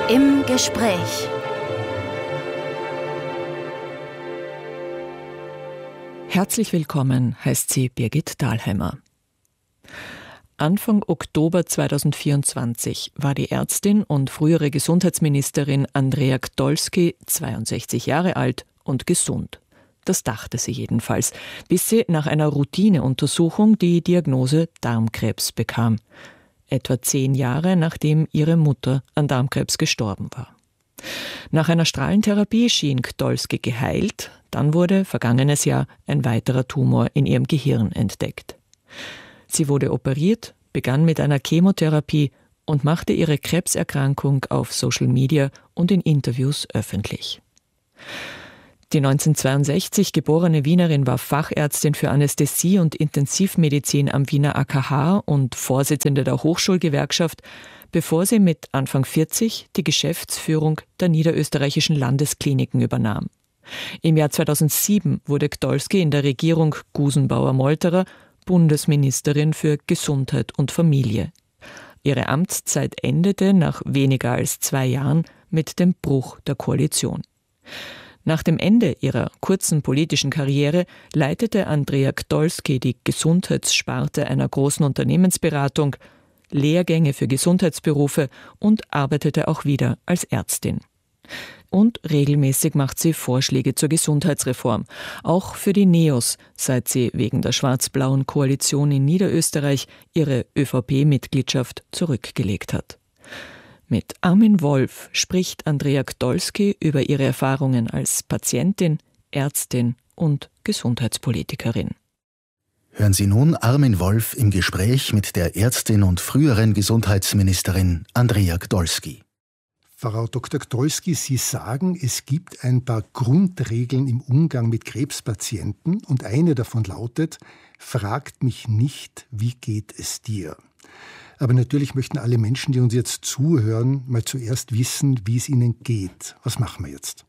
Im Gespräch. Herzlich willkommen, heißt sie Birgit Dahlheimer. Anfang Oktober 2024 war die Ärztin und frühere Gesundheitsministerin Andrea Gdolski 62 Jahre alt und gesund. Das dachte sie jedenfalls, bis sie nach einer Routineuntersuchung die Diagnose Darmkrebs bekam. Etwa 10 Jahre nachdem ihre Mutter an Darmkrebs gestorben war. Nach einer Strahlentherapie schien Gdolski geheilt, dann wurde vergangenes Jahr ein weiterer Tumor in ihrem Gehirn entdeckt. Sie wurde operiert, begann mit einer Chemotherapie und machte ihre Krebserkrankung auf Social Media und in Interviews öffentlich. Die 1962 geborene Wienerin war Fachärztin für Anästhesie und Intensivmedizin am Wiener AKH und Vorsitzende der Hochschulgewerkschaft, bevor sie mit Anfang 40 die Geschäftsführung der niederösterreichischen Landeskliniken übernahm. Im Jahr 2007 wurde Gdolski in der Regierung Gusenbauer-Molterer Bundesministerin für Gesundheit und Familie. Ihre Amtszeit endete nach weniger als 2 Jahren mit dem Bruch der Koalition. Nach dem Ende ihrer kurzen politischen Karriere leitete Andrea Gdolski die Gesundheitssparte einer großen Unternehmensberatung, Lehrgänge für Gesundheitsberufe und arbeitete auch wieder als Ärztin. Und regelmäßig macht sie Vorschläge zur Gesundheitsreform, auch für die NEOS, seit sie wegen der schwarz-blauen Koalition in Niederösterreich ihre ÖVP-Mitgliedschaft zurückgelegt hat. Mit Armin Wolf spricht Andrea Gdolski über ihre Erfahrungen als Patientin, Ärztin und Gesundheitspolitikerin. Hören Sie nun Armin Wolf im Gespräch mit der Ärztin und früheren Gesundheitsministerin Andrea Gdolski. Frau Dr. Gdolski, Sie sagen, es gibt ein paar Grundregeln im Umgang mit Krebspatienten und eine davon lautet, fragt mich nicht, wie geht es dir? Aber natürlich möchten alle Menschen, die uns jetzt zuhören, mal zuerst wissen, wie es ihnen geht. Was machen wir jetzt?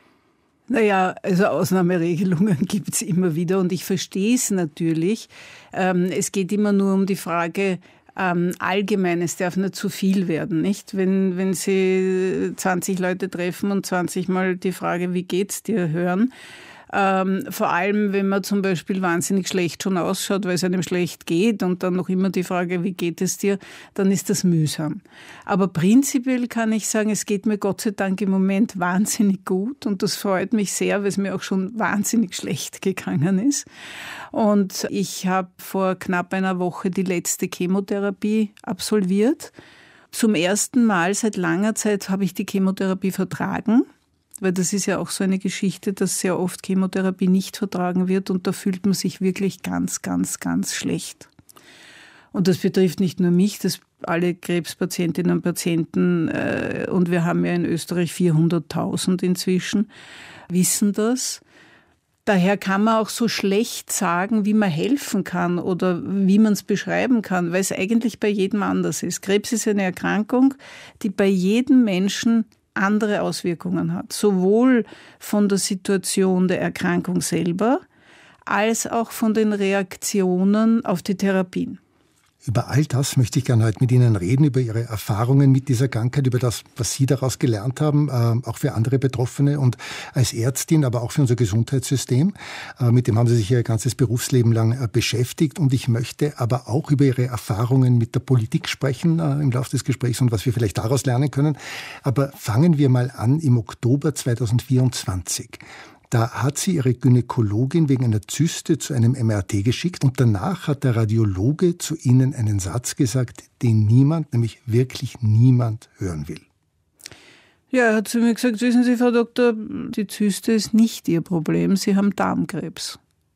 Naja, also Ausnahmeregelungen gibt es immer wieder und ich verstehe es natürlich. Es geht immer nur um die Frage, allgemein, es darf nicht zu viel werden, nicht? Wenn Sie 20 Leute treffen und 20 Mal die Frage, wie geht's dir, hören. Vor allem, wenn man zum Beispiel wahnsinnig schlecht schon ausschaut, weil es einem schlecht geht und dann noch immer die Frage, wie geht es dir, dann ist das mühsam. Aber prinzipiell kann ich sagen, es geht mir Gott sei Dank im Moment wahnsinnig gut und das freut mich sehr, weil es mir auch schon wahnsinnig schlecht gegangen ist. Und ich habe vor knapp einer Woche die letzte Chemotherapie absolviert. Zum ersten Mal seit langer Zeit habe ich die Chemotherapie vertragen. Weil das ist ja auch so eine Geschichte, dass sehr oft Chemotherapie nicht vertragen wird und da fühlt man sich wirklich ganz, ganz, ganz schlecht. Und das betrifft nicht nur mich, das alle Krebspatientinnen und Patienten, und wir haben ja in Österreich 400.000 inzwischen, wissen das. Daher kann man auch so schlecht sagen, wie man helfen kann oder wie man es beschreiben kann, weil es eigentlich bei jedem anders ist. Krebs ist eine Erkrankung, die bei jedem Menschen andere Auswirkungen hat, sowohl von der Situation der Erkrankung selber als auch von den Reaktionen auf die Therapien. Über all das möchte ich gerne heute mit Ihnen reden, über Ihre Erfahrungen mit dieser Krankheit, über das, was Sie daraus gelernt haben, auch für andere Betroffene und als Ärztin, aber auch für unser Gesundheitssystem. Mit dem haben Sie sich Ihr ganzes Berufsleben lang beschäftigt und ich möchte aber auch über Ihre Erfahrungen mit der Politik sprechen im Laufe des Gesprächs und was wir vielleicht daraus lernen können. Aber fangen wir mal an im Oktober 2024. Da hat sie ihre Gynäkologin wegen einer Zyste zu einem MRT geschickt und danach hat der Radiologe zu Ihnen einen Satz gesagt, den niemand, nämlich wirklich niemand hören will. Ja, er hat zu mir gesagt, wissen Sie, Frau Doktor, die Zyste ist nicht Ihr Problem, Sie haben Darmkrebs.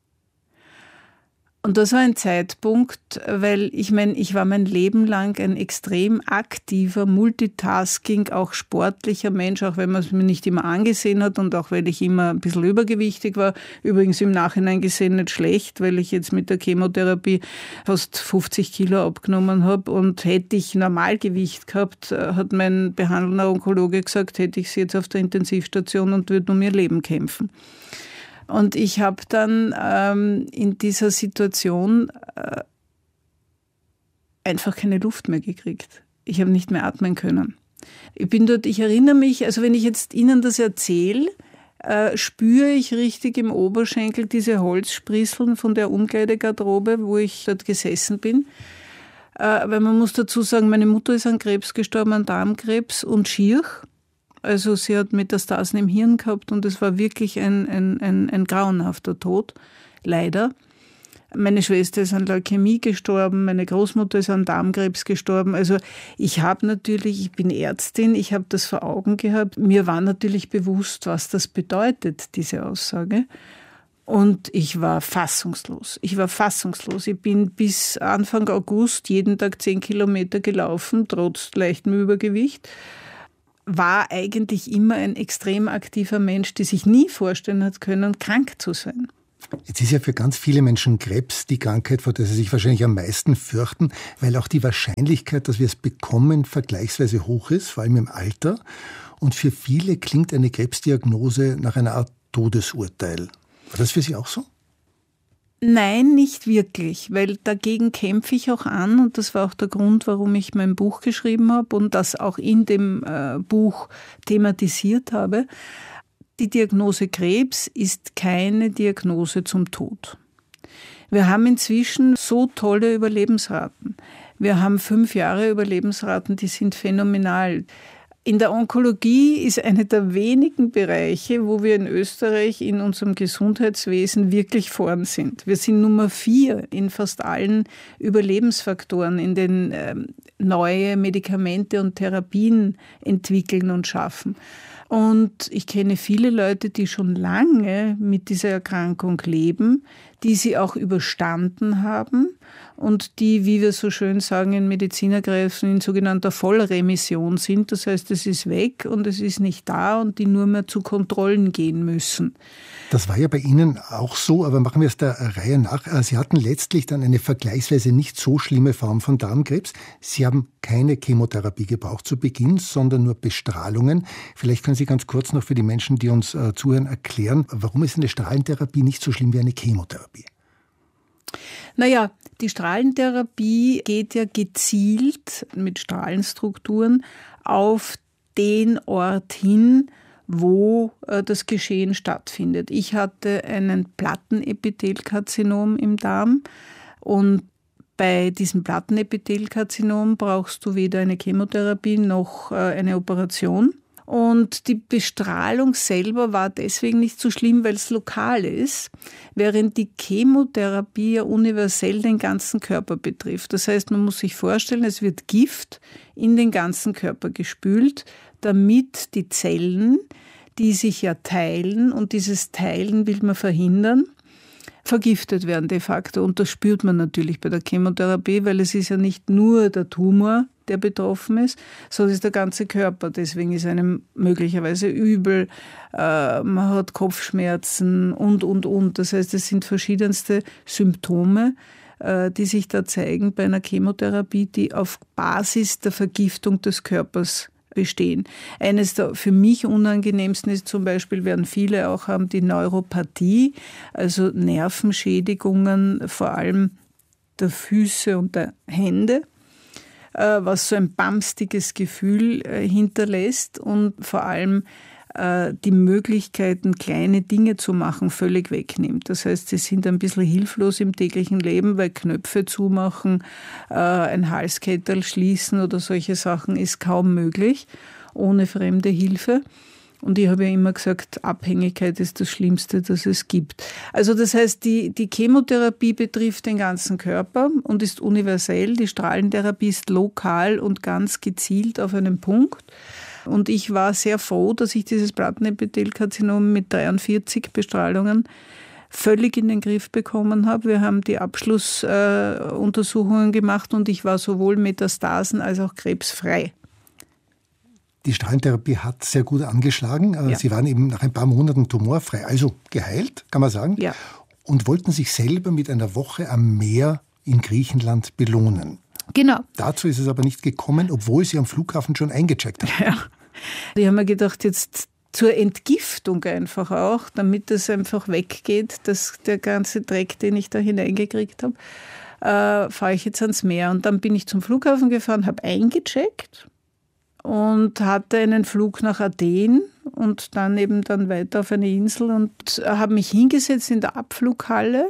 Und das war ein Zeitpunkt, weil ich war mein Leben lang ein extrem aktiver, Multitasking, auch sportlicher Mensch, auch wenn man es mir nicht immer angesehen hat und auch weil ich immer ein bisschen übergewichtig war. Übrigens im Nachhinein gesehen nicht schlecht, weil ich jetzt mit der Chemotherapie fast 50 Kilo abgenommen habe und hätte ich Normalgewicht gehabt, hat mein behandelnder Onkologe gesagt, hätte ich sie jetzt auf der Intensivstation und würde um ihr Leben kämpfen. Und ich habe dann in dieser Situation einfach keine Luft mehr gekriegt. Ich habe nicht mehr atmen können. Ich erinnere mich, also wenn ich jetzt Ihnen das erzähle, spüre ich richtig im Oberschenkel diese Holzsprießeln von der Umkleidegarderobe, wo ich dort gesessen bin. Weil man muss dazu sagen, meine Mutter ist an Krebs gestorben, an Darmkrebs und schier. Also sie hat Metastasen im Hirn gehabt und es war wirklich ein grauenhafter Tod, leider. Meine Schwester ist an Leukämie gestorben, meine Großmutter ist an Darmkrebs gestorben. Also ich bin Ärztin, ich habe das vor Augen gehabt. Mir war natürlich bewusst, was das bedeutet, diese Aussage. Und ich war fassungslos. Ich bin bis Anfang August jeden Tag 10 Kilometer gelaufen, trotz leichtem Übergewicht. War eigentlich immer ein extrem aktiver Mensch, der sich nie vorstellen hat können, krank zu sein. Jetzt ist ja für ganz viele Menschen Krebs die Krankheit, vor der sie sich wahrscheinlich am meisten fürchten, weil auch die Wahrscheinlichkeit, dass wir es bekommen, vergleichsweise hoch ist, vor allem im Alter. Und für viele klingt eine Krebsdiagnose nach einer Art Todesurteil. War das für Sie auch so? Nein, nicht wirklich, weil dagegen kämpfe ich auch an und das war auch der Grund, warum ich mein Buch geschrieben habe und das auch in dem Buch thematisiert habe. Die Diagnose Krebs ist keine Diagnose zum Tod. Wir haben inzwischen so tolle Überlebensraten. Wir haben 5 Jahre Überlebensraten, die sind phänomenal. In der Onkologie ist einer der wenigen Bereiche, wo wir in Österreich in unserem Gesundheitswesen wirklich vorn sind. Wir sind Nummer 4 in fast allen Überlebensfaktoren, in denen neue Medikamente und Therapien entwickeln und schaffen. Und ich kenne viele Leute, die schon lange mit dieser Erkrankung leben, die sie auch überstanden haben und die, wie wir so schön sagen in Medizinerkreisen, in sogenannter Vollremission sind. Das heißt, es ist weg und es ist nicht da und die nur mehr zu Kontrollen gehen müssen. Das war ja bei Ihnen auch so, aber machen wir es der Reihe nach. Sie hatten letztlich dann eine vergleichsweise nicht so schlimme Form von Darmkrebs. Sie haben keine Chemotherapie gebraucht zu Beginn, sondern nur Bestrahlungen. Vielleicht können Sie ganz kurz noch für die Menschen, die uns zuhören, erklären, warum ist eine Strahlentherapie nicht so schlimm wie eine Chemotherapie? Naja, die Strahlentherapie geht ja gezielt mit Strahlenstrukturen auf den Ort hin, wo das Geschehen stattfindet. Ich hatte einen Plattenepithelkarzinom im Darm und bei diesem Plattenepithelkarzinom brauchst du weder eine Chemotherapie noch eine Operation. Und die Bestrahlung selber war deswegen nicht so schlimm, weil es lokal ist, während die Chemotherapie ja universell den ganzen Körper betrifft. Das heißt, man muss sich vorstellen, es wird Gift in den ganzen Körper gespült, damit die Zellen, die sich ja teilen, und dieses Teilen will man verhindern, vergiftet werden de facto. Und das spürt man natürlich bei der Chemotherapie, weil es ist ja nicht nur der Tumor, der betroffen ist, sondern es ist der ganze Körper. Deswegen ist einem möglicherweise übel, man hat Kopfschmerzen und. Das heißt, es sind verschiedenste Symptome, die sich da zeigen bei einer Chemotherapie, die auf Basis der Vergiftung des Körpers bestehen. Eines der für mich unangenehmsten ist zum Beispiel, werden viele auch haben, die Neuropathie, also Nervenschädigungen, vor allem der Füße und der Hände, was so ein bamstiges Gefühl hinterlässt und vor allem die Möglichkeiten, kleine Dinge zu machen, völlig wegnimmt. Das heißt, sie sind ein bisschen hilflos im täglichen Leben, weil Knöpfe zumachen, ein Halskettel schließen oder solche Sachen ist kaum möglich, ohne fremde Hilfe. Und ich habe ja immer gesagt, Abhängigkeit ist das Schlimmste, das es gibt. Also das heißt, die Chemotherapie betrifft den ganzen Körper und ist universell. Die Strahlentherapie ist lokal und ganz gezielt auf einen Punkt. Und ich war sehr froh, dass ich dieses Plattenepithelkarzinom mit 43 Bestrahlungen völlig in den Griff bekommen habe. Wir haben die Abschlussuntersuchungen gemacht und ich war sowohl Metastasen als auch krebsfrei. Die Strahlentherapie hat sehr gut angeschlagen. Ja. Sie waren eben nach ein paar Monaten tumorfrei, also geheilt, kann man sagen. Ja. Und wollten sich selber mit einer Woche am Meer in Griechenland belohnen. Genau. Dazu ist es aber nicht gekommen, obwohl Sie am Flughafen schon eingecheckt haben. Ja. Ich habe mir gedacht, jetzt zur Entgiftung einfach auch, damit das einfach weggeht, der ganze Dreck, den ich da hineingekriegt habe, fahre ich jetzt ans Meer. Und dann bin ich zum Flughafen gefahren, habe eingecheckt und hatte einen Flug nach Athen und dann weiter auf eine Insel und habe mich hingesetzt in der Abflughalle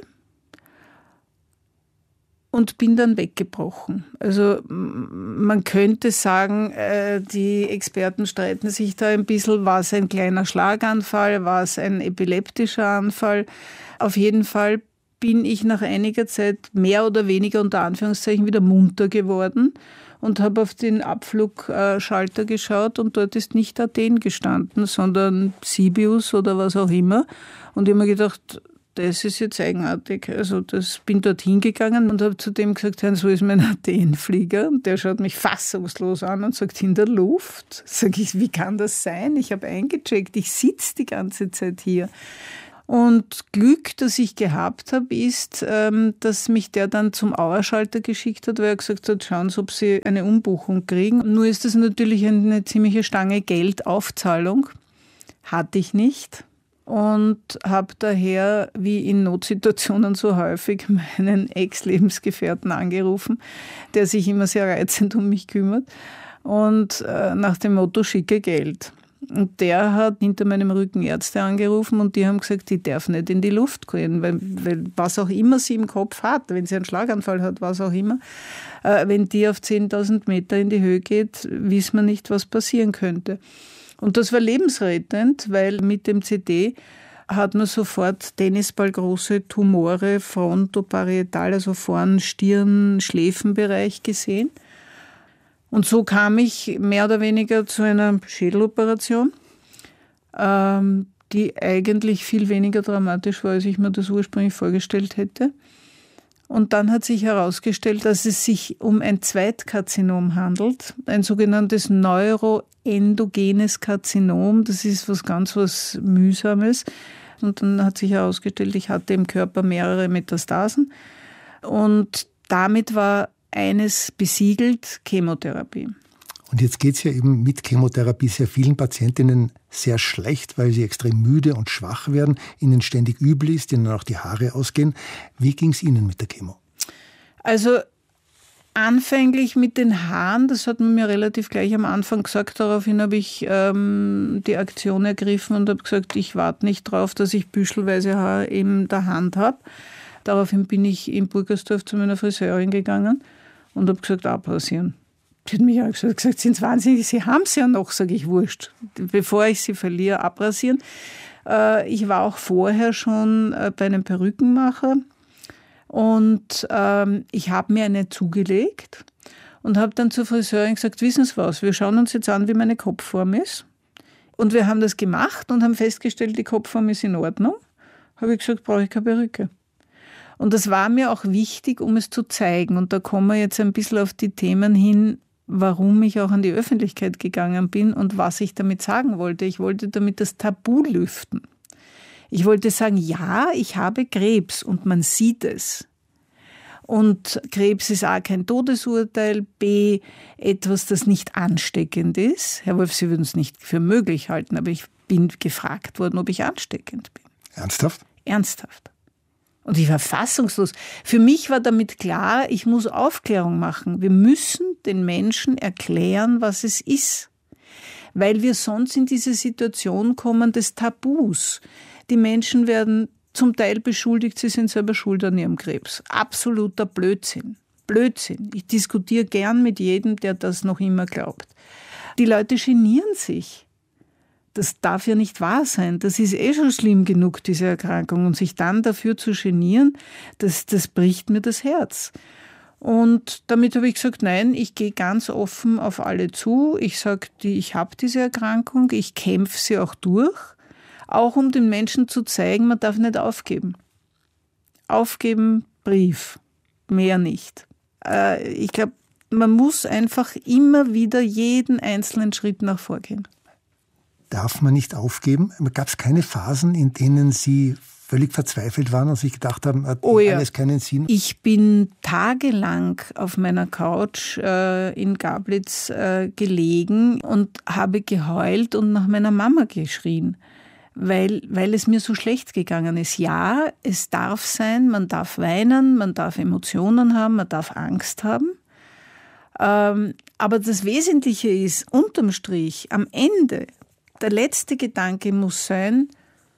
und bin dann weggebrochen. Also man könnte sagen, die Experten streiten sich da ein bisschen, war es ein kleiner Schlaganfall, war es ein epileptischer Anfall. Auf jeden Fall bin ich nach einiger Zeit mehr oder weniger unter Anführungszeichen wieder munter geworden und habe auf den Abflugschalter geschaut und dort ist nicht Athen gestanden, sondern Sibius oder was auch immer. Und ich habe mir gedacht, das ist jetzt eigenartig. Also bin dort hingegangen und habe zu dem gesagt, so ist mein Athen-Flieger. Und der schaut mich fassungslos an und sagt, in der Luft. Sag ich, wie kann das sein? Ich habe eingecheckt, ich sitze die ganze Zeit hier. Und Glück, das ich gehabt habe, ist, dass mich der dann zum Auerschalter geschickt hat, weil er gesagt hat, schauen Sie, ob Sie eine Umbuchung kriegen. Nur ist das natürlich eine ziemliche Stange Geld, Aufzahlung. Hatte ich nicht. Und habe daher, wie in Notsituationen so häufig, meinen Ex-Lebensgefährten angerufen, der sich immer sehr reizend um mich kümmert und nach dem Motto, schicke Geld. Und der hat hinter meinem Rücken Ärzte angerufen und die haben gesagt, die darf nicht in die Luft gehen, weil was auch immer sie im Kopf hat, wenn sie einen Schlaganfall hat, was auch immer, wenn die auf 10.000 Meter in die Höhe geht, wissen wir nicht, was passieren könnte. Und das war lebensrettend, weil mit dem CT hat man sofort tennisballgroße Tumore frontoparietal, also vorn Stirn-, Schläfenbereich gesehen. Und so kam ich mehr oder weniger zu einer Schädeloperation, die eigentlich viel weniger dramatisch war, als ich mir das ursprünglich vorgestellt hätte. Und dann hat sich herausgestellt, dass es sich um ein Zweitkarzinom handelt, ein sogenanntes neuroendogenes Karzinom. Das ist was Mühsames. Und dann hat sich herausgestellt, ich hatte im Körper mehrere Metastasen. Und damit war eines besiegelt, Chemotherapie. Und jetzt geht es ja eben mit Chemotherapie sehr vielen Patientinnen sehr schlecht, weil sie extrem müde und schwach werden, ihnen ständig übel ist, ihnen auch die Haare ausgehen. Wie ging es Ihnen mit der Chemo? Also anfänglich mit den Haaren, das hat man mir relativ gleich am Anfang gesagt. Daraufhin habe ich die Aktion ergriffen und habe gesagt, ich warte nicht drauf, dass ich büschelweise Haare in der Hand habe. Daraufhin bin ich in Burgersdorf zu meiner Friseurin gegangen und habe gesagt, abrasieren. Sie hat mich auch gesagt, sind Sie wahnsinnig, Sie haben es ja noch, sage ich, wurscht. Bevor ich sie verliere, abrasieren. Ich war auch vorher schon bei einem Perückenmacher und ich habe mir eine zugelegt und habe dann zur Friseurin gesagt, wissen Sie was, wir schauen uns jetzt an, wie meine Kopfform ist. Und wir haben das gemacht und haben festgestellt, die Kopfform ist in Ordnung. Habe ich gesagt, brauche ich keine Perücke. Und das war mir auch wichtig, um es zu zeigen. Und da kommen wir jetzt ein bisschen auf die Themen hin, warum ich auch an die Öffentlichkeit gegangen bin und was ich damit sagen wollte. Ich wollte damit das Tabu lüften. Ich wollte sagen, ja, ich habe Krebs und man sieht es. Und Krebs ist A, kein Todesurteil, B, etwas, das nicht ansteckend ist. Herr Wolf, Sie würden es nicht für möglich halten, aber ich bin gefragt worden, ob ich ansteckend bin. Ernsthaft? Ernsthaft. Und ich war fassungslos. Für mich war damit klar, ich muss Aufklärung machen. Wir müssen den Menschen erklären, was es ist. Weil wir sonst in diese Situation kommen des Tabus. Die Menschen werden zum Teil beschuldigt, sie sind selber schuld an ihrem Krebs. Absoluter Blödsinn. Blödsinn. Ich diskutiere gern mit jedem, der das noch immer glaubt. Die Leute genieren sich. Das darf ja nicht wahr sein. Das ist schon schlimm genug, diese Erkrankung. Und sich dann dafür zu genieren, das bricht mir das Herz. Und damit habe ich gesagt, nein, ich gehe ganz offen auf alle zu. Ich sage, ich habe diese Erkrankung, ich kämpfe sie auch durch. Auch um den Menschen zu zeigen, man darf nicht aufgeben. Aufgeben, Brief. Mehr nicht. Ich glaube, man muss einfach immer wieder jeden einzelnen Schritt nach vorgehen. Darf man nicht aufgeben? Gab es keine Phasen, in denen Sie völlig verzweifelt waren und sich gedacht haben, hat alles keinen Sinn? Ich bin tagelang auf meiner Couch in Gablitz gelegen und habe geheult und nach meiner Mama geschrien, weil es mir so schlecht gegangen ist. Ja, es darf sein, man darf weinen, man darf Emotionen haben, man darf Angst haben. Aber das Wesentliche ist, unterm Strich, am Ende, der letzte Gedanke muss sein,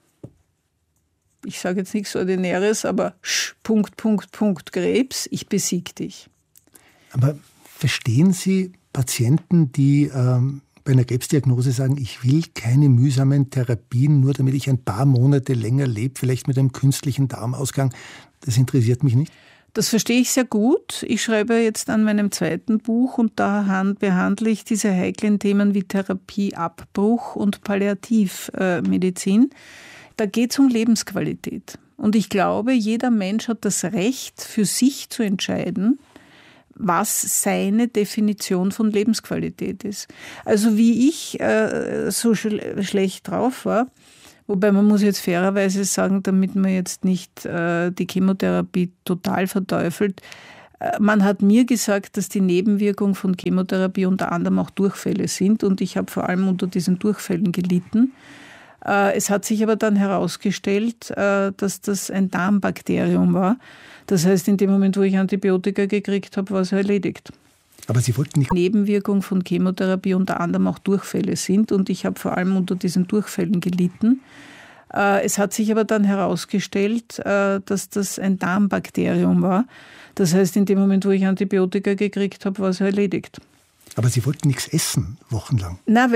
ich sage jetzt nichts Ordinäres, aber Krebs, ich besiege dich. Aber verstehen Sie Patienten, die bei einer Krebsdiagnose sagen, ich will keine mühsamen Therapien, nur damit ich ein paar Monate länger lebe, vielleicht mit einem künstlichen Darmausgang, das interessiert mich nicht? Das verstehe ich sehr gut. Ich schreibe jetzt an meinem zweiten Buch und da behandle ich diese heiklen Themen wie Therapieabbruch und Palliativmedizin. Da geht es um Lebensqualität. Und ich glaube, jeder Mensch hat das Recht, für sich zu entscheiden, was seine Definition von Lebensqualität ist. Also wie ich so schlecht drauf war, wobei man muss jetzt fairerweise sagen, damit man jetzt nicht die Chemotherapie total verteufelt, man hat mir gesagt, dass die Nebenwirkung von Chemotherapie unter anderem auch Durchfälle sind und ich habe vor allem unter diesen Durchfällen gelitten. Es hat sich aber dann herausgestellt, dass das ein Darmbakterium war. Das heißt, in dem Moment, wo ich Antibiotika gekriegt habe, war es erledigt. Aber Sie wollten nicht... Nebenwirkung von Chemotherapie unter anderem auch Durchfälle sind und ich habe vor allem unter diesen Durchfällen gelitten. Es hat sich aber dann herausgestellt, dass das ein Darmbakterium war. Das heißt, in dem Moment, wo ich Antibiotika gekriegt habe, war es erledigt. Aber Sie wollten nichts essen, wochenlang? Na,